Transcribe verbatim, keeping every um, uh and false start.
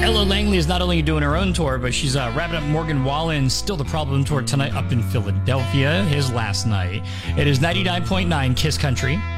Ella Langley is not only doing her own tour, but she's uh, wrapping up Morgan Wallen's Still the Problem tour tonight up in Philadelphia, his last night. It is ninety-nine point nine Kiss Country.